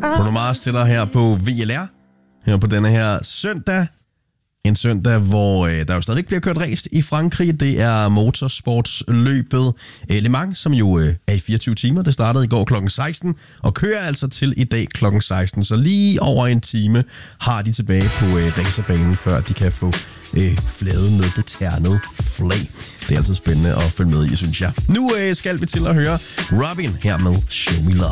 Bruno Mars til dig her på VLR. Her på denne her søndag. En søndag, hvor der jo stadig bliver kørt race i Frankrig. Det er motorsportsløbet Le Mans, som jo er i 24 timer. Det startede i går kl. 16 og kører altså til i dag kl. 16. Så lige over en time har de tilbage på racerbanen, før de kan få flaget med det ternede flag. Det er altid spændende at følge med i, synes jeg. Nu skal vi til at høre Robin her med Show Me Love.